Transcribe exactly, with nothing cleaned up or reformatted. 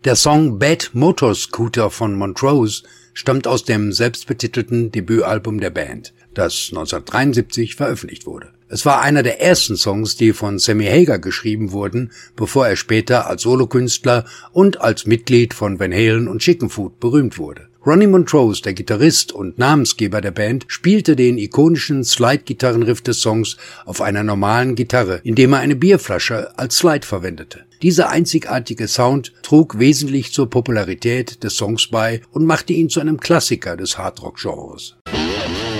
Der Song Bad Motor Scooter von Montrose stammt aus dem selbstbetitelten Debütalbum der Band, das neunzehnhundertdreiundsiebzig veröffentlicht wurde. Es war einer der ersten Songs, die von Sammy Hagar geschrieben wurden, bevor er später als Solokünstler und als Mitglied von Van Halen und Chickenfoot berühmt wurde. Ronnie Montrose, der Gitarrist und Namensgeber der Band, spielte den ikonischen Slide-Gitarrenriff des Songs auf einer normalen Gitarre, indem er eine Bierflasche als Slide verwendete. Dieser einzigartige Sound trug wesentlich zur Popularität des Songs bei und machte ihn zu einem Klassiker des Hardrock-Genres.